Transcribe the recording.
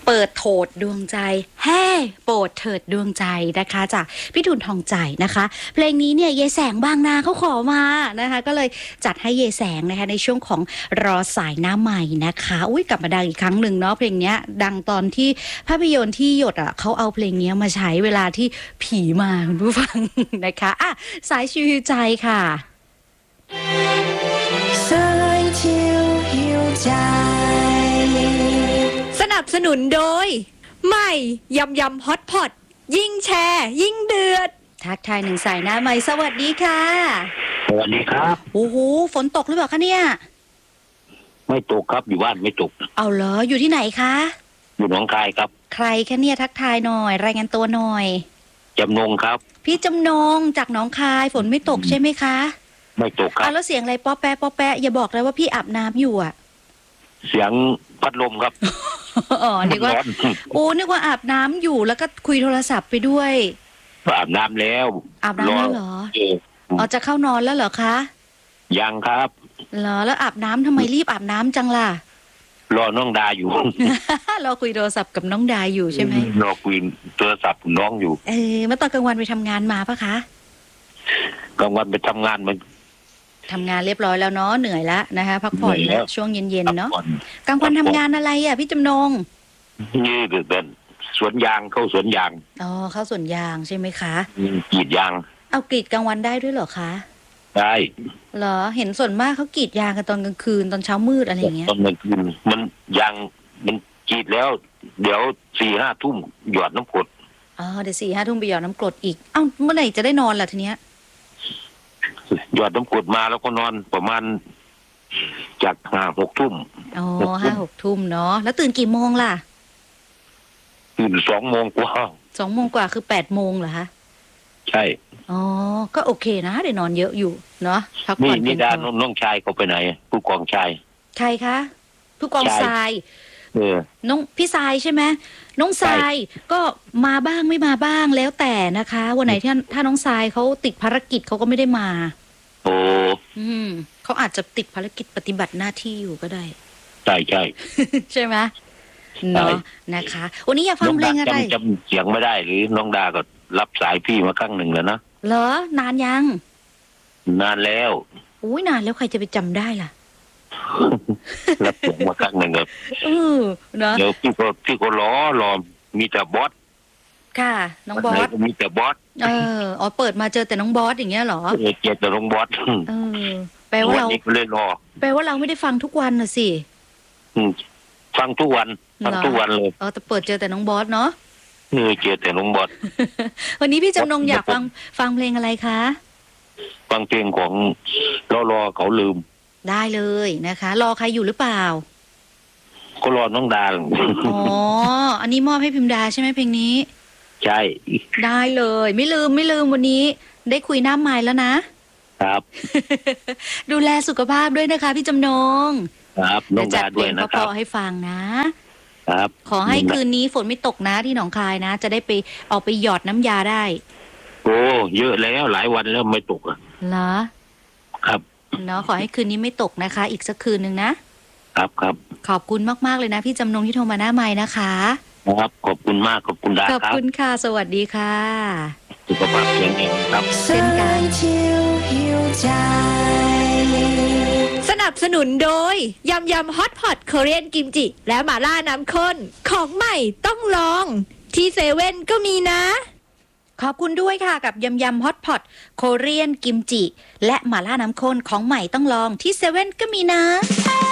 เปิดโถดดวงใจแฮ่โปรดเถิดดวงใจนะคะจากพี่ทุนทองใจนะคะเพลงนี้เนี่ยเยแสงบางนาเขาขอมานะคะก็เลยจัดให้เยแสงนะคะในช่วงของรอสายหน้าใหม่นะคะอุ้ยกลับมาดังอีกครั้งหนึ่งเนาะเพลงนี้ดังตอนที่ภาพยนตร์ที่หยดอ่ะเขาเอาเพลงนี้มาใช้เวลาที่ผีมาคุณผู้ฟังนะคะอ่ะสายชิวใจค่ะสายชิวหิวใจสนับสนุนโดยใหม่ยำยำฮอตพอตยิ่งแชร์ยิ่งเดือดทักทายหนึ่งสายหน้าใหม่สวัสดีค่ะสวัสดีครับโอ้โหฝนตกหรือเปล่าคะเนี่ยไม่ตกครับอยู่บ้านไม่ตกเอาเหรออยู่ที่ไหนคะอยู่หนองคายครับใครคะเนี่ยทักทายหน่อยรายงานตัวหน่อยจำนงครับพี่จำนงจากหนองคายฝนไม่ตกใช่ไหมคะไม่ตกครับแล้วเสียงอะไรป๊อแปะป๊อแปะอย่าบอกเลยว่าพี่อาบน้ำอยู่อ่ะเสียงพัดลมครับอ๋อนึกว่าโอ้นึกว่าอาบน้ำอยู่แล้วก็คุยโทรศัพท์ไปด้วยอาบน้ำแล้วอาบน้ำแล้วเหรออ๋อจะเข้านอนแล้วเหรอคะยังครับเหรอแล้วอาบน้ำทำไมรีบอาบน้ำจังล่ะรอน้องดาอยู่รอคุยโทรศัพท์กับน้องดาอยู่ใช่ไหมรอคุยโทรศัพท์กับน้องอยู่เมื่อตอนกลางวันไปทำงานมาปะคะกลางวันไปทำงานมันทำงานเรียบร้อยแล้วเนาะเหนื่อยแล้วนะคะพักผ่อนแล้วช่วงเย็นๆเนาะกลางวันทำงานอะไรอ่ะพี่จำนงนี่เป็นสวนยางเข้าสวนยางอ๋อเข้าสวนยางใช่ไหมคะกรีดยางเอากรีดกลางวันได้ด้วยเหรอคะได้เหรอเห็นส่วนมากเขากรีดยางกันตอนกลางคืนตอนเช้ามืดอะไรอย่างเงี้ยตอนกลางคืนมันยางมันกรีดแล้วเดี๋ยว 4-5 ทุ่มหยอดน้ำกรดอ๋อเดี๋ยว 4-5 ทุ่มไปหยอดน้ำกรดอีกเอ้าเมื่อไหร่จะได้นอนล่ะทีเนี้ยหยอดน้ำกรดมาแล้วก็นอนประมาณจาก 5-6 ทุ่มอ๋อ5-6 ทุ่มเนาะแล้วตื่นกี่โมงล่ะตื่น2 โมงกว่า 2 โมงกว่าคือ8 โมงเหรอคะใช่อ๋อก็โอเคนะได้นอนเยอะอยู่เนาะพักผ่อนนี่ดาน้องชายเขาไปไหนผู้กองชายใครคะผู้กองทรายน้องพี่ทรายใช่ไหมน้องทรายก็มาบ้างไม่มาบ้างแล้วแต่นะคะวันไหนถ้าน้องทรายเขาติดภารกิจเขาก็ไม่ได้มาโอ้เขาอาจจะติดภารกิจปฏิบัติหน้าที่อยู่ก็ได้ใช่ใช่ใช่ไหมเนาะนะคะวันนี้อยากฟังเพลงอะไรจำเสียงไม่ได้หรือน้องดาก็รับสายพี่มาครั้งหนึ่งแล้วนะเหรอนานยังนานแล้วอุ้ยนานแล้วใครจะไปจำได้ล่ะรับเสียงมาครั้งหนึ่งครับเนาะเดี๋ยวพี่ก็รอมีแต่บอสค่ะน้องบอสมีแต่บอสอ๋อเปิดมาเจอแต่น้องบอสอย่างเงี้ยเหรอเจอแต่น้องบอสแปลว่าเราเลยรอแปลว่าเราไม่ได้ฟังทุกวันน่ะสิฟังทุกวันเลยแต่เปิดเจอแต่น้องบอสเนาะเจอแต่น้องบอสวันนี้พี่จำนงอยากฟังเพลงอะไรคะฟังเพลงของรอเขาลืมได้เลยนะคะรอใครอยู่หรือเปล่าก็รอน้องดาอ๋ออันนี้มอบให้พิมดาใช่ไหมเพลงนี้ใช่ได้เลยไม่ลืมวันนี้ได้คุยหน้าไม้แล้วนะครับดูแลสุขภาพด้วยนะคะพี่จำนงครับน้องดาด้วยนะครับจัดเพลงเพราะให้ฟังนะครับขอให้คืนนี้ฝนไม่ตกนะที่หนองคายนะจะได้ไปออกไปหยอดน้ำยาได้โอ้เยอะแล้วหลายวันแล้วไม่ตกอ่ะเหรอครับเนาะขอให้คืนนี้ไม่ตกนะคะอีกสักคืนนึงนะครับขอบคุณมากๆเลยนะพี่จำนงที่โทรมาหน้าไม้นะคะครับขอบคุณมากขอบคุณดาครับขอบคุณค่ะสวัสดีค่ะสุขภาพแข็งแรงครับเช่นกันสนับสนุนโดยยำยำฮอตพอตโคเรียนกิมจิและหม่าล่าน้ำข้นของใหม่ต้องลองที่เซเว่นก็มีนะขอบคุณด้วยค่ะกับยำยำฮอตพอตโคเรียนกิมจิและหม่าล่าน้ำข้นของใหม่ต้องลองที่เซเว่นก็มีนะ